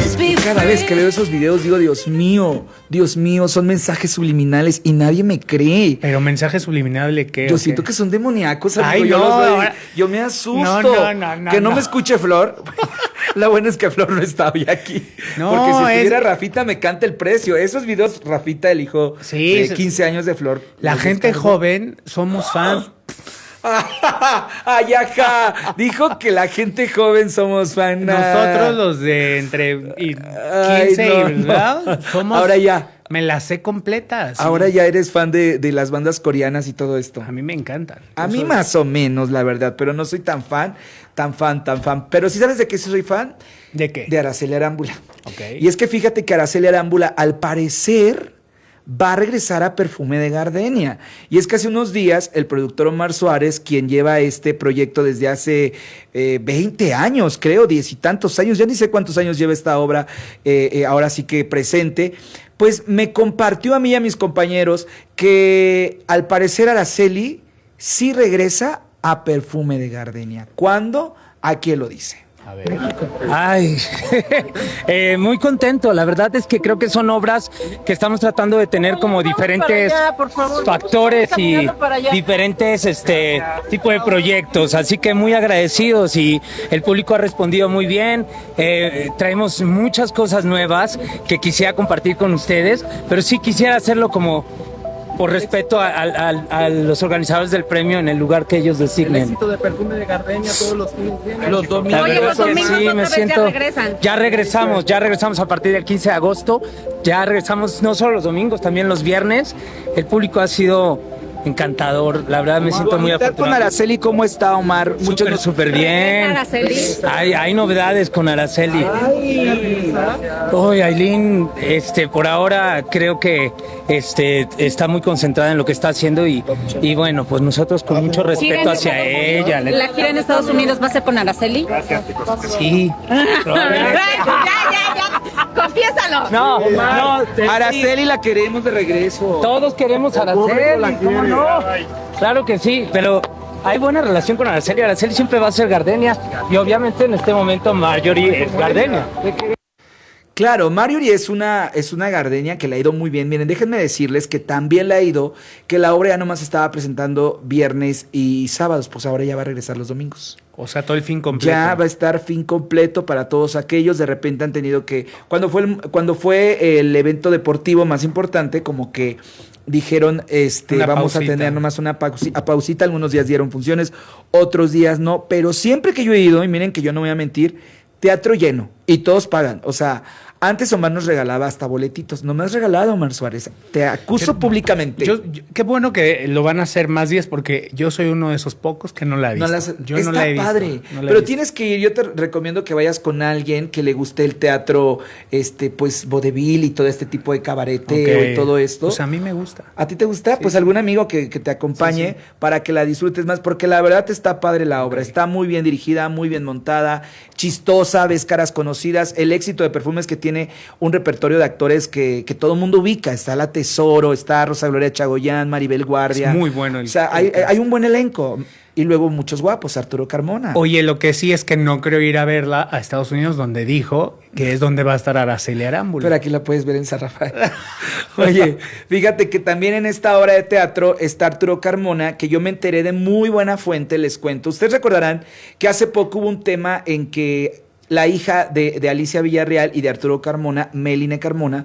Cada vez que veo esos videos digo, Dios mío, son mensajes subliminales y nadie me cree. Pero mensajes subliminales, ¿qué? Yo siento que son demoníacos, amigo. Ay, yo, no, ahora... yo me asusto. Que no me escuche Flor. La buena es que Flor no está hoy aquí. No, porque si estuviera Rafita me canta el precio. Esos videos, Rafita, el hijo de 15 años de Flor. La gente joven somos fans. Ay, ajá. Dijo que la gente joven somos fan. Nosotros los de entre 15 y ¿verdad? Somos. Ahora ya. Me las sé completas. Sí. Ahora ya eres fan de las bandas coreanas y todo esto. A mí me encantan. A mí más o menos, la verdad, pero no soy tan fan. Pero ¿sí sabes de qué sí soy fan? ¿De qué? De Araceli Arámbula. Okay. Y es que fíjate que Araceli Arámbula, al parecer, va a regresar a Perfume de Gardenia. Y es que hace unos días el productor Omar Suárez, quien lleva este proyecto desde hace 20 años, creo, 10 y tantos años, ya ni sé cuántos años lleva esta obra, ahora sí que presente, pues me compartió a mí y a mis compañeros que al parecer Araceli sí regresa a Perfume de Gardenia. ¿Cuándo? ¿A quién lo dice? A ver. Ay, muy contento. La verdad es que creo que son obras que estamos tratando de tener como diferentes factores y diferentes tipo de proyectos. Así que muy agradecidos y el público ha respondido muy bien. Traemos muchas cosas nuevas que quisiera compartir con ustedes, pero sí quisiera hacerlo como por respeto a los organizadores del premio en el lugar que ellos designen. El éxito de Perfume de Gardenia todos los fines. Los domingos. Oye, los domingos sí, me siento. ya regresan. Ya regresamos a partir del 15 de agosto. Ya regresamos no solo los domingos, también los viernes. El público ha sido encantador, la verdad me siento muy afortunado. Con Araceli, ¿cómo está, Omar? Súper bien. Araceli. Hay novedades con Araceli. Hoy Ailín, por ahora creo que está muy concentrada en lo que está haciendo y bueno, pues nosotros con mucho respeto hacia ella. ¿La gira en Estados Unidos va a ser con Araceli? Sí. Ya. Confiésalo. No, Araceli la queremos de regreso. Todos queremos a Araceli, ¿cómo no? Claro que sí, pero hay buena relación con Araceli. Araceli siempre va a ser Gardenia y obviamente en este momento Marjorie es Gardenia. Claro, Marjorie es una Gardenia que le ha ido muy bien. Miren, déjenme decirles que también le ha ido, que la obra ya nomás estaba presentando viernes y sábados, pues ahora ya va a regresar los domingos. O sea, todo el fin completo. Ya va a estar fin completo para todos aquellos. De repente han tenido que... Cuando fue el evento deportivo más importante, como que dijeron, vamos a tener nomás una pausita. Algunos días dieron funciones, otros días no. Pero siempre que yo he ido, y miren que yo no voy a mentir, teatro lleno y todos pagan. O sea, antes Omar nos regalaba hasta boletitos. No me has regalado, Omar Suárez. Te acuso públicamente. Qué bueno que lo van a hacer más días porque yo soy uno de esos pocos que no la he visto. Yo no la he visto. Está padre. Pero tienes que ir. Yo te recomiendo que vayas con alguien que le guste el teatro, pues, vodevil y todo este tipo de cabareteo y todo esto. Pues a mí me gusta. ¿A ti te gusta? Sí. Pues algún amigo que te acompañe para que la disfrutes más. Porque la verdad está padre la obra. Está muy bien dirigida, muy bien montada, chistosa, ves caras conocidas. El éxito de Perfumes que tiene un repertorio de actores que todo el mundo ubica. Está La Tesoro, está Rosa Gloria Chagoyán, Maribel Guardia. Es muy bueno. O sea, hay un buen elenco. Y luego muchos guapos, Arturo Carmona. Oye, lo que sí es que no creo ir a verla a Estados Unidos, donde dijo que es donde va a estar Araceli Arámbula. Pero aquí la puedes ver en San Rafael. Oye, fíjate que también en esta obra de teatro está Arturo Carmona, que yo me enteré de muy buena fuente, les cuento. Ustedes recordarán que hace poco hubo un tema en que la hija de Alicia Villarreal y de Arturo Carmona, Melanie Carmona,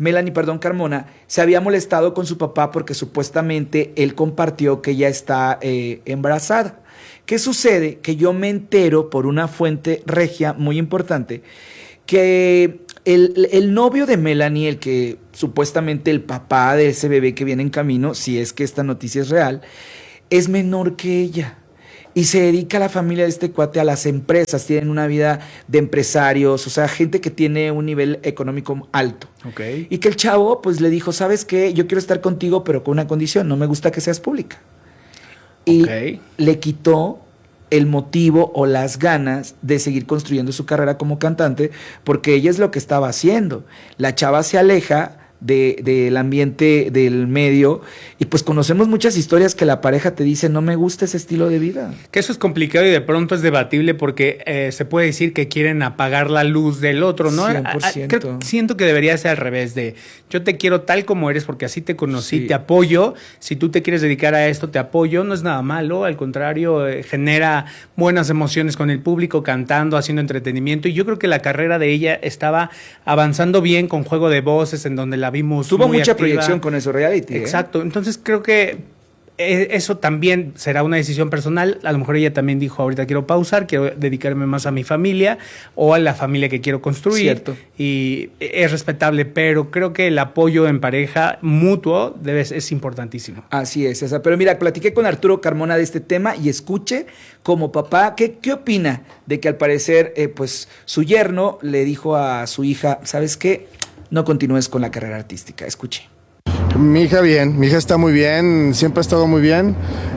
se había molestado con su papá porque supuestamente él compartió que ella está embarazada. ¿Qué sucede? Que yo me entero por una fuente regia muy importante que el novio de Melanie, el que supuestamente el papá de ese bebé que viene en camino, si es que esta noticia es real, es menor que ella. Y se dedica a la familia de este cuate, a las empresas, tienen una vida de empresarios, o sea, gente que tiene un nivel económico alto. Okay. Y que el chavo, pues le dijo, ¿sabes qué? Yo quiero estar contigo, pero con una condición, no me gusta que seas pública. Y le quitó el motivo o las ganas de seguir construyendo su carrera como cantante, porque ella es lo que estaba haciendo. La chava se aleja del ambiente del medio, y pues conocemos muchas historias que la pareja te dice, no me gusta ese estilo de vida. Que eso es complicado y de pronto es debatible porque se puede decir que quieren apagar la luz del otro, ¿no? 100%. Siento que debería ser al revés de yo te quiero tal como eres porque así te conocí, Sí. te apoyo, si tú te quieres dedicar a esto te apoyo, no es nada malo, al contrario, genera buenas emociones con el público cantando, haciendo entretenimiento, y yo creo que la carrera de ella estaba avanzando bien con Juego de Voces, en donde la vimos Tuvo muy mucha activa. proyección con eso, reality. Exacto, entonces creo que eso también será una decisión personal. A lo mejor ella también dijo, ahorita quiero pausar, quiero dedicarme más a mi familia o a la familia que quiero construir. Cierto. Y es respetable, pero creo que el apoyo en pareja mutuo es importantísimo. Así es, César. Pero mira, platiqué con Arturo Carmona de este tema y escuche como papá, ¿qué opina de que al parecer pues su yerno le dijo a su hija, ¿sabes qué? No continúes con la carrera artística. Escuche. Mi hija bien, mi hija está muy bien, siempre ha estado muy bien.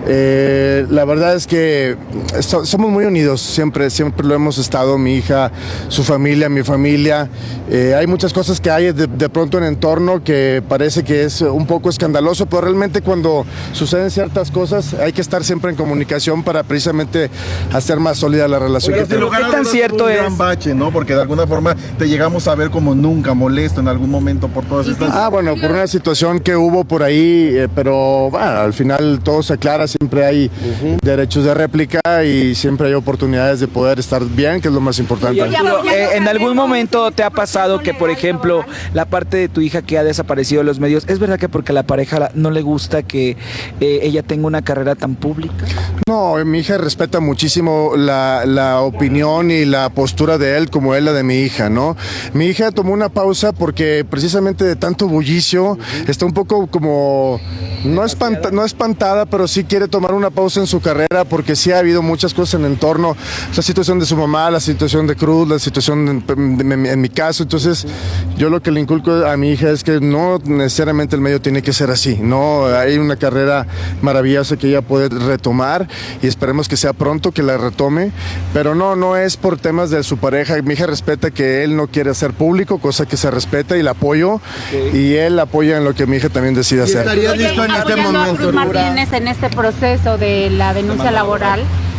La verdad es que somos muy unidos, siempre lo hemos estado, mi hija, su familia, mi familia. Hay muchas cosas que hay de pronto en el entorno que parece que es un poco escandaloso, pero realmente cuando suceden ciertas cosas hay que estar siempre en comunicación para precisamente hacer más sólida la relación. Pero sin lugar a ¿Qué tan dudas cierto un es? gran bache, ¿no? Porque de alguna forma te llegamos a ver como nunca molesto en algún momento por todas estas... Bueno, por una situación que hubo por ahí, pero bueno, al final todo se aclara, siempre hay derechos de réplica y siempre hay oportunidades de poder estar bien, que es lo más importante. Arturo, ¿en algún momento te ha pasado que, por ejemplo, la parte de tu hija que ha desaparecido de los medios, es verdad que porque a la pareja no le gusta que ella tenga una carrera tan pública? No, mi hija respeta muchísimo la opinión y la postura de él como él la de mi hija, ¿no? Mi hija tomó una pausa porque precisamente de tanto bullicio está un poco como, no espantada, pero sí quiere tomar una pausa en su carrera porque sí ha habido muchas cosas en el entorno, la situación de su mamá, la situación de Cruz, la situación en mi caso, entonces yo lo que le inculco a mi hija es que no necesariamente el medio tiene que ser así, no, hay una carrera maravillosa que ella puede retomar y esperemos que sea pronto que la retome, pero no es por temas de su pareja, mi hija respeta que él no quiere hacer público, cosa que se respeta y la apoyo, y él apoya en lo que mi hija también decide hacer. ¿Estarías listo en este Apoyando a Cruz momento? Martínez en este proceso de la denuncia laboral.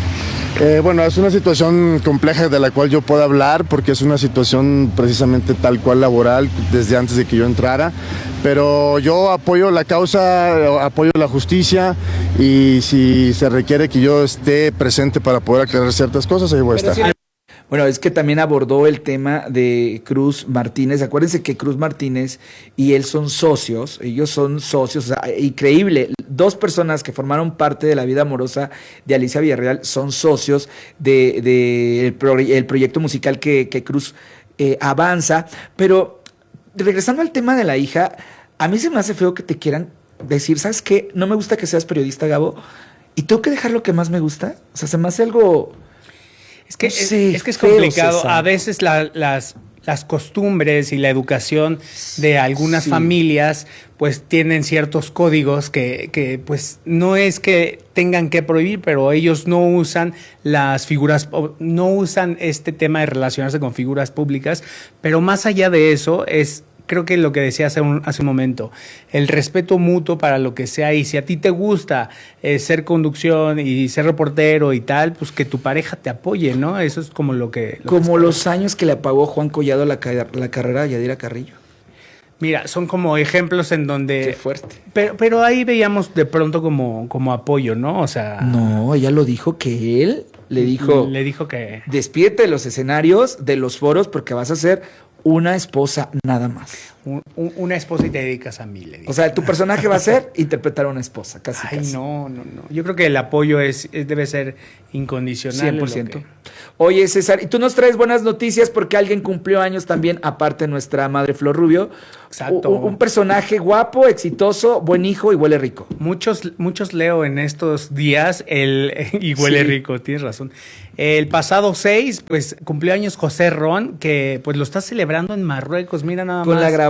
Bueno, es una situación compleja de la cual yo puedo hablar porque es una situación precisamente tal cual laboral desde antes de que yo entrara, pero yo apoyo la causa, apoyo la justicia y si se requiere que yo esté presente para poder aclarar ciertas cosas, ahí voy a estar. Bueno, es que también abordó el tema de Cruz Martínez. Acuérdense que Cruz Martínez y él son socios, ellos son socios, o sea, increíble. Dos personas que formaron parte de la vida amorosa de Alicia Villarreal son socios el proyecto musical que Cruz avanza. Pero regresando al tema de la hija, a mí se me hace feo que te quieran decir, ¿sabes qué? No me gusta que seas periodista, Gabo, y tengo que dejar lo que más me gusta. O sea, se me hace algo... Es que, No sé, es que es feo, complicado. César. A veces las costumbres y la educación de algunas Sí. familias pues tienen ciertos códigos que pues no es que tengan que prohibir, pero ellos no usan las figuras, no usan este tema de relacionarse con figuras públicas, pero más allá de eso creo que lo que decía hace un momento, el respeto mutuo para lo que sea, y si a ti te gusta ser conducción y ser reportero y tal, pues que tu pareja te apoye, ¿no? Eso es como lo que... Como los años que le apagó Juan Collado la carrera a Yadira Carrillo. Mira, son como ejemplos en donde... Qué fuerte. Pero ahí veíamos de pronto como apoyo, ¿no? O sea... No, ella lo dijo que él le dijo... Le dijo que... Despídete de los escenarios, de los foros, porque vas a ser una esposa nada más. Una esposa y te dedicas a mí, le dijo. O sea, tu personaje va a ser interpretar a una esposa, casi. Ay, casi. no. Yo creo que el apoyo debe ser incondicional. 100%. Oye, César, y tú nos traes buenas noticias porque alguien cumplió años también, aparte de nuestra madre Flor Rubio. Exacto. Un personaje guapo, exitoso, buen hijo y huele rico. Muchos leo en estos días y huele Sí. rico, tienes razón. El pasado 6, pues cumplió años José Ron, que pues lo está celebrando en Marruecos, mira nada Con más. la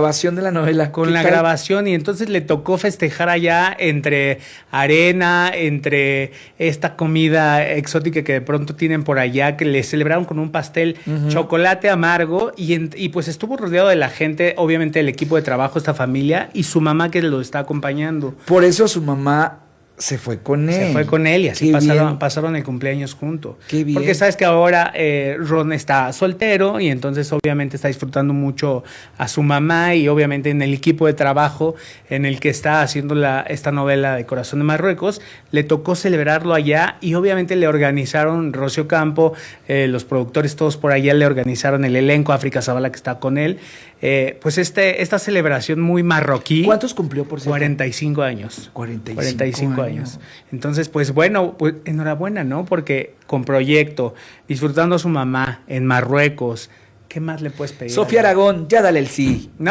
grabación de la novela. Con la grabación, y entonces le tocó festejar allá entre arena, entre esta comida exótica que de pronto tienen por allá, que le celebraron con un pastel chocolate amargo, y pues estuvo rodeado de la gente, obviamente el equipo de trabajo, esta familia, y su mamá que lo está acompañando. Por eso su mamá se fue con él. Se fue con él y así pasaron el cumpleaños juntos. Qué bien. Porque sabes que ahora Ron está soltero y entonces obviamente está disfrutando mucho a su mamá, y obviamente en el equipo de trabajo en el que está haciendo esta novela de Corazón de Marruecos, le tocó celebrarlo allá, y obviamente le organizaron, Rocío Campo, los productores todos por allá le organizaron el elenco, África Zavala que está con él, pues esta celebración muy marroquí. ¿Cuántos cumplió, por cierto? 45 años. 45 años. Entonces, pues bueno, pues enhorabuena, ¿no? Porque con proyecto, disfrutando a su mamá en Marruecos, ¿qué más le puedes pedir? Sofía Aragón, ya dale el sí. No.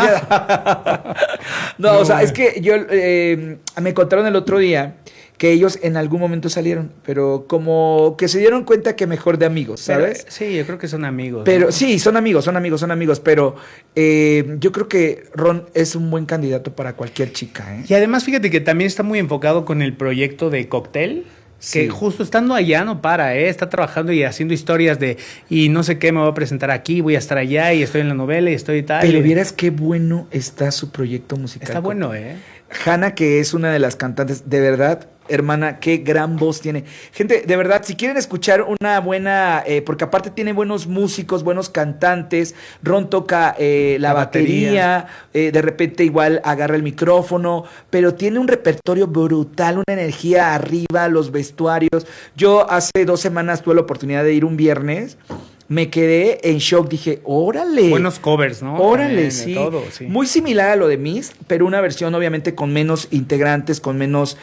No, o sea, es que yo me contaron el otro día que ellos en algún momento salieron, pero como que se dieron cuenta que mejor de amigos, ¿sabes? Pero, sí, yo creo que son amigos. Pero ¿no? sí, son amigos, pero yo creo que Ron es un buen candidato para cualquier chica, ¿eh? Y además, fíjate que también está muy enfocado con el proyecto de Cóctel. Que Sí. justo estando allá no para, está trabajando y haciendo historias y no sé qué, me voy a presentar aquí, voy a estar allá, y estoy en la novela y estoy tal. Pero vieras qué bueno está su proyecto musical. Está bueno, Hanna, que es una de las cantantes, de verdad, hermana, qué gran voz tiene. Gente, de verdad, si quieren escuchar una buena, porque aparte tiene buenos músicos, buenos cantantes, Ron toca la batería, de repente igual agarra el micrófono, pero tiene un repertorio brutal, una energía arriba, los vestuarios. Yo hace 2 semanas tuve la oportunidad de ir un viernes. Me quedé en shock, dije, órale. Buenos covers, ¿no? Órale, También, sí. todo, sí. Muy similar a lo de Mist, pero una versión obviamente con menos integrantes, con menos,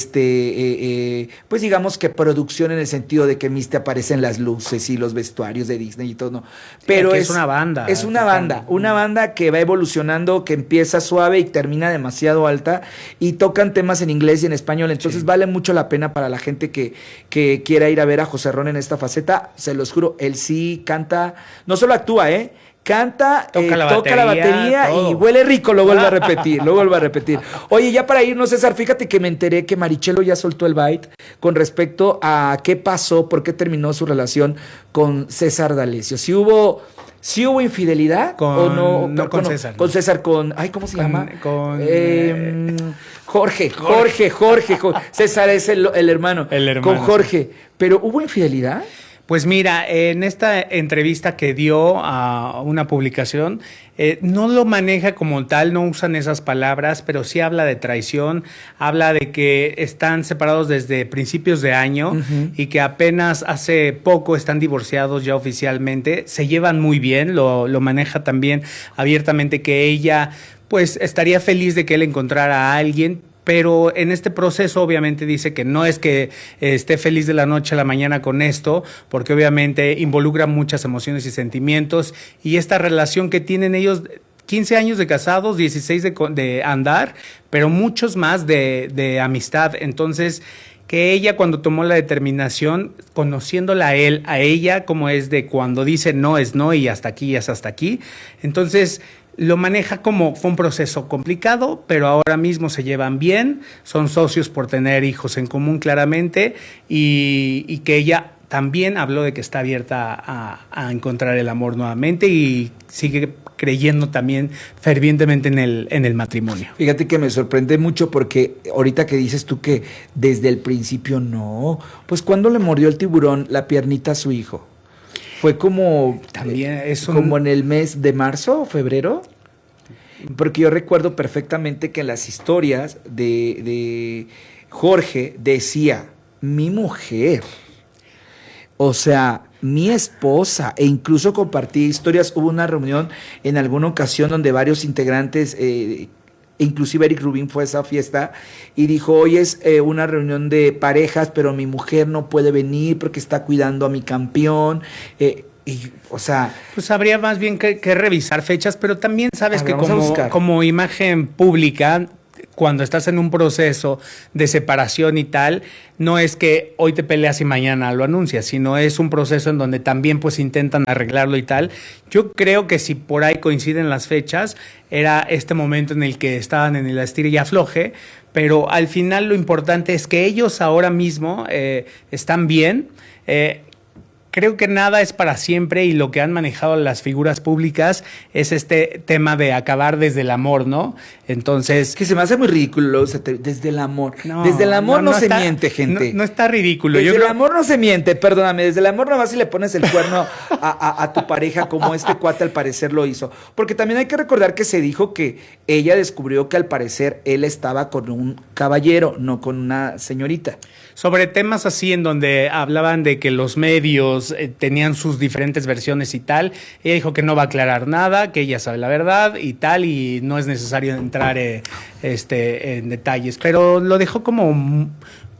pues digamos que producción, en el sentido de que Mist te aparecen las luces y los vestuarios de Disney y todo, ¿no? Pero es una banda. Es una banda que va evolucionando, que empieza suave y termina demasiado alta, y tocan temas en inglés y en español, entonces vale mucho la pena para la gente que quiera ir a ver a José Ron en esta faceta. Se los juro, él sí canta, no solo actúa, canta, toca la batería todo. Y huele rico, lo vuelvo a repetir. Oye, ya para irnos, César, fíjate que me enteré que Marichelo ya soltó el bite con respecto a qué pasó, por qué terminó su relación con César D'Alessio. Si hubo infidelidad o no. No con César. Con César, ¿cómo se llama? Jorge. César es el hermano. El hermano. Con Jorge. Pero ¿hubo infidelidad? Pues mira, en esta entrevista que dio a una publicación, no lo maneja como tal, no usan esas palabras, pero sí habla de traición, habla de que están separados desde principios de año y que apenas hace poco están divorciados ya oficialmente, se llevan muy bien, lo maneja también abiertamente, que ella pues estaría feliz de que él encontrara a alguien, pero en este proceso obviamente dice que no es que esté feliz de la noche a la mañana con esto, porque obviamente involucra muchas emociones y sentimientos, y esta relación que tienen ellos, 15 años de casados, 16 de andar, pero muchos más de amistad. Entonces, que ella, cuando tomó la determinación, conociéndola a ella, como es de cuando dice no es no y hasta aquí es hasta aquí, entonces lo maneja como fue un proceso complicado, pero ahora mismo se llevan bien, son socios por tener hijos en común claramente, y que ella también habló de que está abierta a encontrar el amor nuevamente, y sigue creyendo también fervientemente en el matrimonio. Fíjate que me sorprende mucho, porque ahorita que dices tú que desde el principio no, pues cuando le mordió el tiburón la piernita a su hijo. Fue como también como en el mes de marzo o febrero, porque yo recuerdo perfectamente que en las historias de Jorge decía mi mujer, o sea, mi esposa, e incluso compartí historias. Hubo una reunión en alguna ocasión donde varios integrantes, inclusive Eric Rubin, fue a esa fiesta y dijo, hoy es una reunión de parejas, pero mi mujer no puede venir porque está cuidando a mi campeón. O sea, pues habría más bien que revisar fechas, pero también sabes que vamos a buscar. como imagen pública, cuando estás en un proceso de separación y tal, no es que hoy te peleas y mañana lo anuncias, sino es un proceso en donde también pues intentan arreglarlo y tal. Yo creo que si por ahí coinciden las fechas, era este momento en el que estaban en el estira y afloje, pero al final lo importante es que ellos ahora mismo están bien. Creo que nada es para siempre y lo que han manejado las figuras públicas es este tema de acabar desde el amor, ¿no? Entonces... Que se me hace muy ridículo, o sea, desde el amor. Desde el amor no se miente, gente. No está ridículo. Desde el amor no se miente, perdóname. Desde el amor no vas y le pones el cuerno a tu pareja como este cuate al parecer lo hizo. Porque también hay que recordar que se dijo que ella descubrió que al parecer él estaba con un caballero, no con una señorita. Sobre temas así en donde hablaban de que los medios tenían sus diferentes versiones y tal, ella dijo que no va a aclarar nada, que ella sabe la verdad y tal, y no es necesario entrar en detalles, pero lo dejó como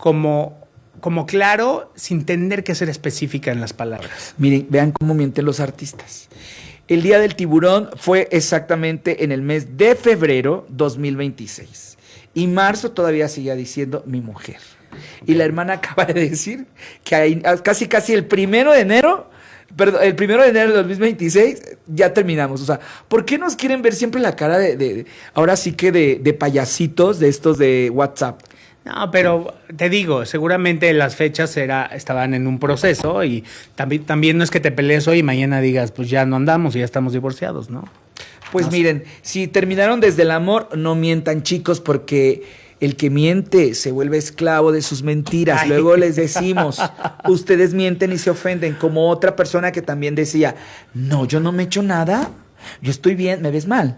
claro, sin tener que ser específica en las palabras. Miren, vean cómo mienten los artistas. El Día del Tiburón fue exactamente en el mes de febrero 2026 y marzo todavía seguía diciendo mi mujer. Y la hermana acaba de decir que casi el 1 de enero, perdón, el 1 de enero de 2026 ya terminamos. O sea, ¿por qué nos quieren ver siempre la cara ahora sí que de payasitos de estos de WhatsApp? No, pero te digo, seguramente las fechas estaban en un proceso y también no es que te pelees hoy y mañana digas, pues ya no andamos y ya estamos divorciados, ¿no? Pues miren, si terminaron desde el amor, no mientan, chicos, porque el que miente se vuelve esclavo de sus mentiras. Ay. Luego les decimos, ustedes mienten y se ofenden, como otra persona que también decía, no, yo no me he hecho nada, yo estoy bien, me ves mal,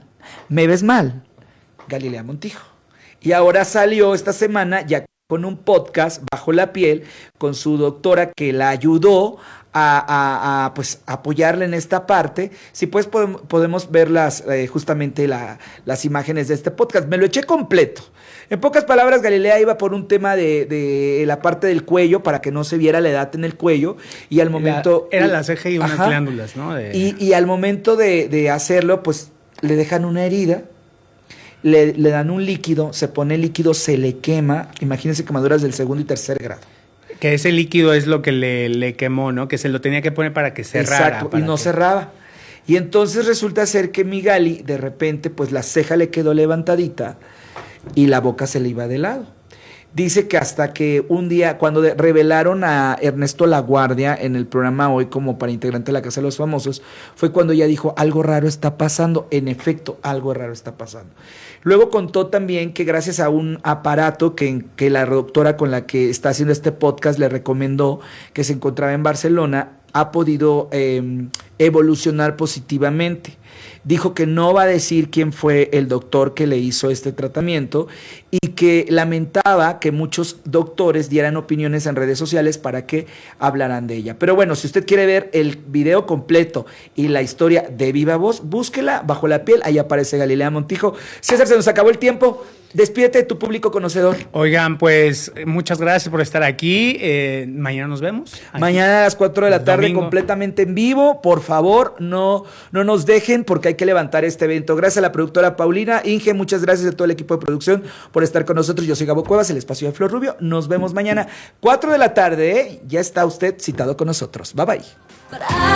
Galilea Montijo. Y ahora salió esta semana ya con un podcast, Bajo la Piel, con su doctora que la ayudó a apoyarle en esta parte. Si pues podemos ver justamente las imágenes de este podcast. Me lo eché completo. En pocas palabras, Galilea iba por un tema de la parte del cuello para que no se viera la edad en el cuello y al momento... Era la ceja y unas glándulas, ¿no? Y al momento de hacerlo, pues le dejan una herida, le dan un líquido, se pone el líquido, se le quema. Imagínense quemaduras del 2º y 3er grado. Que ese líquido es lo que le quemó, ¿no? Que se lo tenía que poner para que cerrara. Exacto, y no cerraba. Y entonces resulta ser que mi Gali, de repente, pues la ceja le quedó levantadita y la boca se le iba de lado. Dice que hasta que un día, cuando revelaron a Ernesto Laguardia en el programa Hoy como para integrante de la Casa de los Famosos, fue cuando ella dijo, algo raro está pasando. En efecto, algo raro está pasando. Luego contó también que gracias a un aparato que la doctora con la que está haciendo este podcast le recomendó, que se encontraba en Barcelona, ha podido evolucionar positivamente. Dijo que no va a decir quién fue el doctor que le hizo este tratamiento y que lamentaba que muchos doctores dieran opiniones en redes sociales para que hablaran de ella. Pero bueno, si usted quiere ver el video completo y la historia de viva voz, búsquela, Bajo la Piel, ahí aparece Galilea Montijo. César, se nos acabó el tiempo. Despídete de tu público conocedor. Oigan, pues muchas gracias por estar aquí. Mañana nos vemos. Aquí. Mañana a las 4 de la tarde, domingo. Completamente en vivo. Por favor, no nos dejen porque hay que levantar este evento. Gracias a la productora Paulina. Inge, muchas gracias a todo el equipo de producción por estar con nosotros. Yo soy Gabo Cuevas, el espacio de Flor Rubio. Nos vemos mañana, 4 de la tarde. Ya está usted citado con nosotros. Bye, bye.